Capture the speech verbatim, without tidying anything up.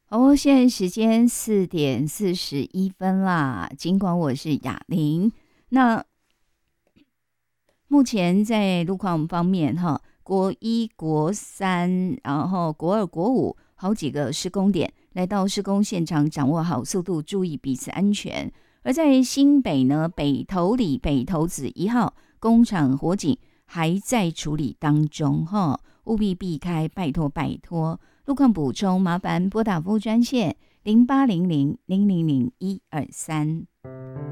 哦，现在时间四点四十一分啦。尽管我是哑铃，那目前在路况方面，哈，国一、国三，然后国二、国五，好几个施工点，来到施工现场，掌握好速度，注意彼此安全。而在新北呢，北投里北投子一号工厂火警还在处理当中，哈，务必避开，拜托拜托。路况补充，麻烦拨打服务专线零八零零零零零一二三。